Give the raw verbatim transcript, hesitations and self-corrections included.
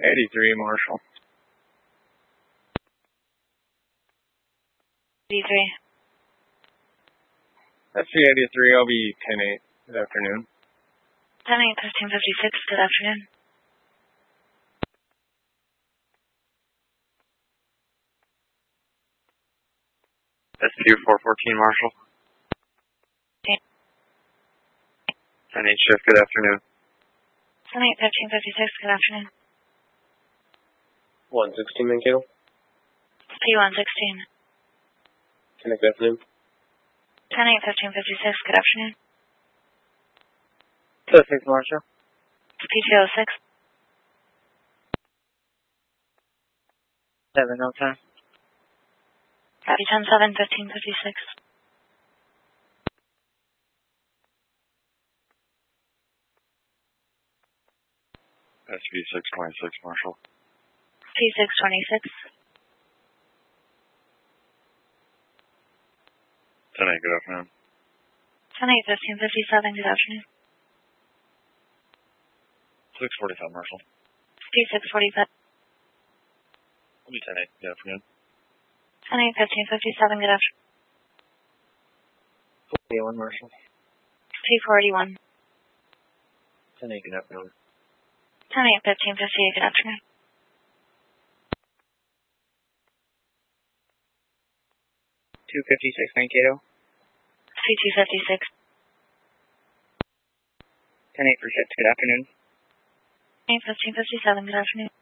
eighty-three, Marshall. eighty-three. S V eighty-three, I'll be ten eight. Good afternoon. ten eight, fifteen fifty-six, good afternoon. S Q four fourteen, Marshall. ten eight shift, good afternoon. ten eight, fifteen fifty-six, good afternoon. one sixteen, Mankato. P one sixteen. Connect, good afternoon. ten eight, fifteen fifty-six, good afternoon. two oh six, Marshall. P two oh six. seven oh time. Copy ten seven, fifteen fifty-six. S V six twenty-six, Marshall. P six twenty-six. ten eight, good afternoon. ten eight, fifteen fifty-seven, good afternoon. six forty-five, Marshall. P six forty-five. I'll be ten eight, good afternoon. ten eight, fifteen fifty-seven, good afternoon. four eighty-one, Marshall. P four eighty-one. ten eight, good afternoon. ten eight, fifteen fifty-eight, good afternoon. two fifty-six, Mankato. C two fifty-six. ten eight for shift, good afternoon. eight fifteen fifty-seven, good afternoon.